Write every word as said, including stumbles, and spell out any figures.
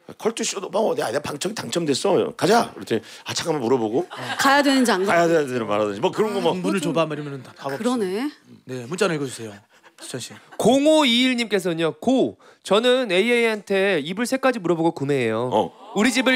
컬투 쇼도 뭐 내가 내가 방청 당첨됐어. 가자. 그랬더니 아 잠깐만 물어보고 가야 되는지 안 가야 가. 되는지 말하든지 뭐 그런 거 뭐. 문을 줘봐 말이면은 답 없어. 그러네. 네, 문자 하나 읽어주세요, 수찬 씨. 공오이일님께서는요. 고 저는 에이에이한테 이불 색까지 물어보고 구매해요. 어. 우리 집을